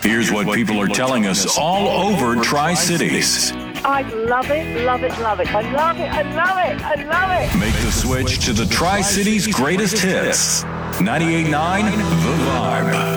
Here's what people are telling us all over Tri-Cities. I love it, love it, love it. I love it, I love it, I love it. Make the switch to the Tri-Cities greatest hits. 98.9 The Vibe.